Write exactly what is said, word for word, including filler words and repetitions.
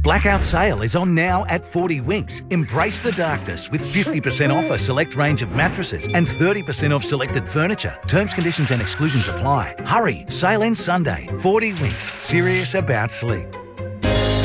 Blackout sale is on now at forty Winks. Embrace the darkness with fifty percent off a select range of mattresses and thirty percent off selected furniture. Terms, conditions and exclusions apply. Hurry, sale ends Sunday. forty Winks, serious about sleep.